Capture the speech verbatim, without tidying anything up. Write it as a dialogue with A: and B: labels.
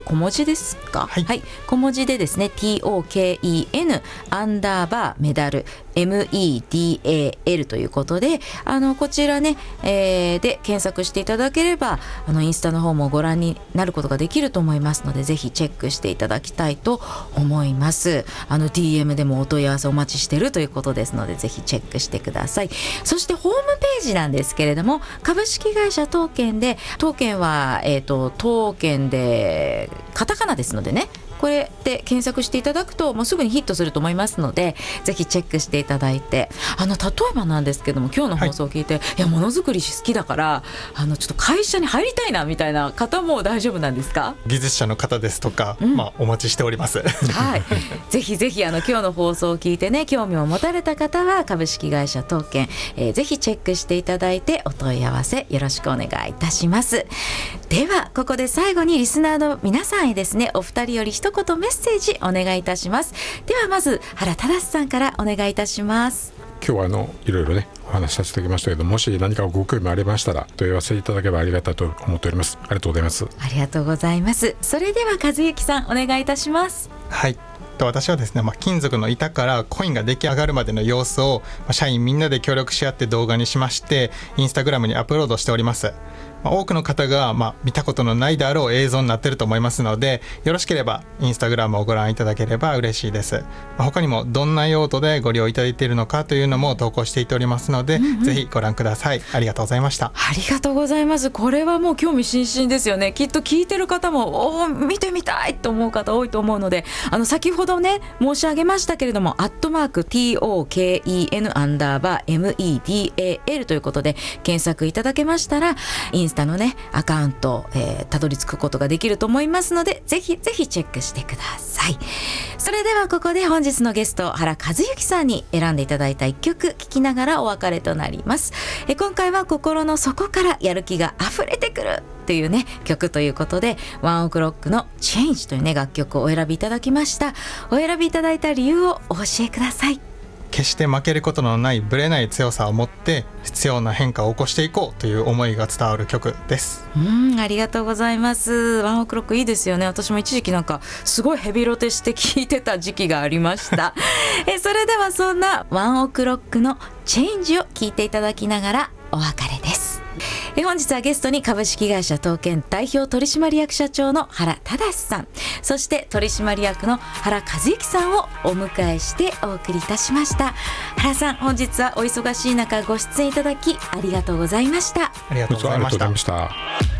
A: 小文字ですか？
B: はい、
A: はい、小文字でですね トーアンダーバーメダル メダル ということで、あのこちらね、えー、で検索していただければあのインスタの方もご覧になることができると思いますので、ぜひチェックしていただきたいと思います。あの ディーエム でもお問い合わせお待ちしているということですので、ぜひチェックしてください。そしてホームページなんですけれども、株式会社東建で、東建は、えーと、東建でカタカナですのでね、これで検索していただくともうすぐにヒットすると思いますので、ぜひチェックしていただいて、あの例えばなんですけども、今日の放送を聞いて、はい、いやものづくり好きだからあのちょっと会社に入りたいなみたいな方も大丈夫なんですか？
B: 技術者の方ですとか、うん、まあ、お待ちしております。
A: はい、ぜひぜひあの今日の放送を聞いてね、興味を持たれた方は株式会社東建、えー、ぜひチェックしていただいてお問い合わせよろしくお願いいたします。ではここで最後にリスナーの皆さんへですね、お二人より一言メッセージお願いいたします。ではまず原忠さんからお願いいたします。
C: 今日はあのいろいろねお話しさせていただきましたけど、もし何かご興味ありましたら問い合わせいただければありがたいと思っております。ありがとうございます。
A: ありがとうございます。それでは和幸さんお願いいたします。
B: はい、私はですね、まあ、金属の板からコインが出来上がるまでの様子を、まあ、社員みんなで協力し合って動画にしましてインスタグラムにアップロードしております。まあ、多くの方が、まあ、見たことのないであろう映像になっていると思いますので、よろしければインスタグラムをご覧いただければ嬉しいです。まあ、他にもどんな用途でご利用いただいているのかというのも投稿していておりますので、うんうん、ぜひご覧ください。ありがとうございました。
A: ありがとうございます。これはもう興味津々ですよね。きっと聞いてる方もお見てみたいと思う方多いと思うので、あの先ほどね申し上げましたけれども、アットマーク トーアンダーバー メダル ということで検索いただけましたら、インスタのねアカウント、えー、たどり着くことができると思いますので、ぜひぜひチェックしてください。それではここで本日のゲスト原和幸さんに選んでいただいたいっきょく聴きながらお別れとなります。え今回は心の底からやる気が溢れてくるというね曲ということで、ワンオクロックの Change というね楽曲をお選びいただきました。お選びいただいた理由をお教えください。
B: 決して負けることのないブレない強さを持って必要な変化を起こしていこうという思いが伝わる曲です。
A: うん、ありがとうございます。ワンオクロックいいですよね。私も一時期なんかすごいヘビロテして聴いてた時期がありましたえそれではそんなワンオクロックのチェンジを聴いていただきながらお別れです。え本日はゲストに株式会社東建代表取締役社長の原忠さん、そして取締役の原和幸さんをお迎えしてお送りいたしました。原さん、本日はお忙しい中ご出演いただきありがとうございました。
B: ありがとうございました。